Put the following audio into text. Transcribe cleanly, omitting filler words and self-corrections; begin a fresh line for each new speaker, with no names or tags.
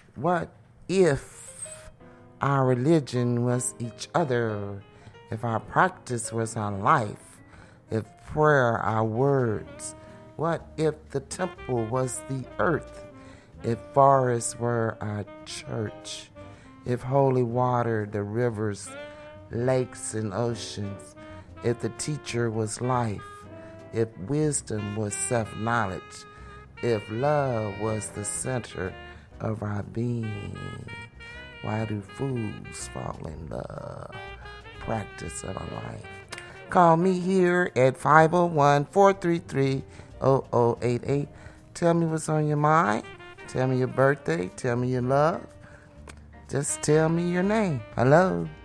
What if our religion was each other? If our practice was our life? If prayer our words? What if the temple was the earth? If forests were our church? If holy water the rivers, lakes, and oceans? If the teacher was life? If wisdom was self-knowledge? If love was the center of our being? Why do fools fall in love? Practice of a life. Call me here at 501-433-0088. Tell me what's on your mind. Tell me your birthday. Tell me your love. Just tell me your name. Hello.